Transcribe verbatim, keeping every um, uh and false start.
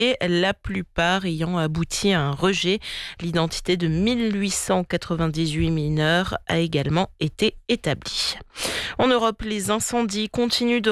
et la plupart ayant abouti à un rejet. L'identité de mille huit cent quatre-vingt-dix-huit mineurs a également été établie. En Europe, les incendies continuent de